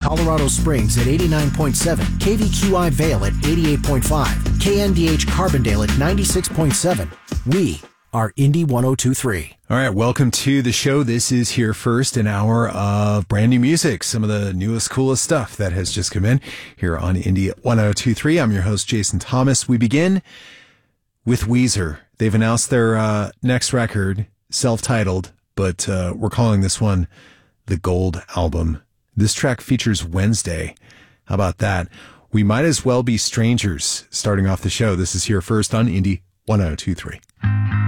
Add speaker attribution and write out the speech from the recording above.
Speaker 1: Colorado Springs at 89.7, KVQI Vale at 88.5, KNDH Carbondale at 96.7. We are Indy 102.3.
Speaker 2: All right, welcome to the show. This is Here First, an hour of brand new music, some of the newest, coolest stuff that has just come in here on Indy 102.3. I'm your host, Jason Thomas. We begin with Weezer. They've announced their next record, self-titled, but we're calling this one the Gold Album. This track features Wednesday. How about that? We might as well be strangers starting off the show. This is Here First on Indy 102.3.